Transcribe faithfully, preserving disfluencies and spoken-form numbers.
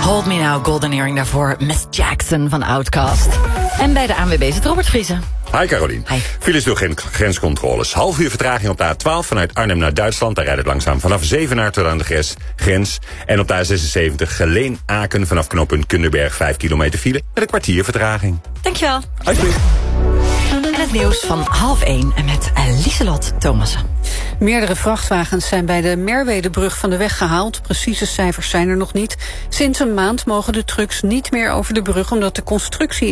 Hold Me Now, Golden Earring daarvoor. Miss Jackson van Outkast. En bij de A N W B zit Robert Vriezen. Hi Carolien. Hi. Files door geen grenscontroles. Half uur vertraging op de A twaalf vanuit Arnhem naar Duitsland. Daar rijdt het langzaam vanaf Zevenaar tot aan de grens. En op de A zesenzeventig Geleen-Aken vanaf knooppunt Kunderberg. vijf kilometer file met een kwartier vertraging. Dankjewel. Alsjeblieft. En het nieuws van half één en met Lieselot Thomassen. Meerdere vrachtwagens zijn bij de Merwedebrug van de weg gehaald. Precieze cijfers zijn er nog niet. Sinds een maand mogen de trucks niet meer over de brug omdat de constructie